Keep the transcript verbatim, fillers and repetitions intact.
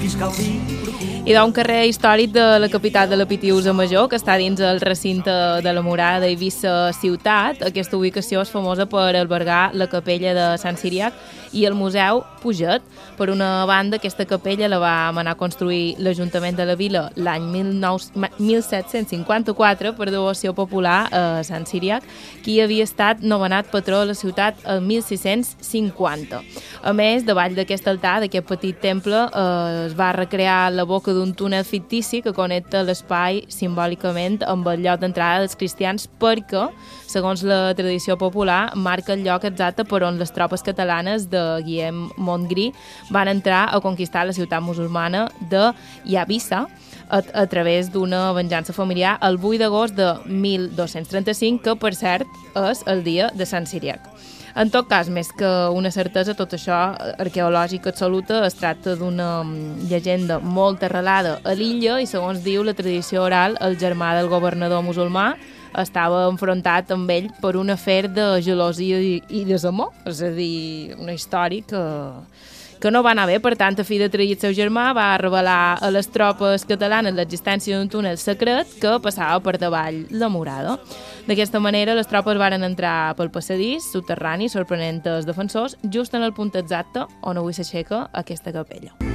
Hi ha un carrer històric de la capital de la Pitiusa Major, que està dins el recinte de la murada d'Eivissa ciutat. Aquesta ubicació és famosa per albergar la capella de Sant Ciriac i el museu Puget. Per una banda, aquesta capella la va manar a construir l'Ajuntament de la Vila l'any mil set-cents cinquanta-quatre per devoció popular a Sant Ciriac, qui havia estat nomenat patró de la ciutat el mil sis-cents cinquanta. A més, davall d'aquest altar, d'aquest petit temple, eh, es va recrear la boca d'un túnel fictici que connecta l'espai simbòlicament amb el lloc d'entrada dels cristians perquè, segons la tradició popular, marca el lloc exacte per on les tropes catalanes de Guillem Montgrí van entrar a conquistar la ciutat musulmana de Eivissa a, a través d'una venjança familiar el vuit d'agost de mil dos-cents trenta-cinc, que per cert és el dia de Sant Ciriac. En tot cas, més que una certesa, tot això arqueològic absoluta es tracta d'una llegenda molt arrelada a l'illa i, segons diu la tradició oral, el germà del governador musulmà estava enfrontat amb ell per un afer de gelosia i, i desamor, és a dir, una història que, que no va anar bé. Per tant, a fi de trair el seu germà, va revelar a les tropes catalanes l'existència d'un túnel secret que passava per davall la murada. D'aquesta manera, les tropes varen entrar pel passadís subterrani, sorprenent els defensors, just en el punt exacte on avui s'aixeca aquesta capella.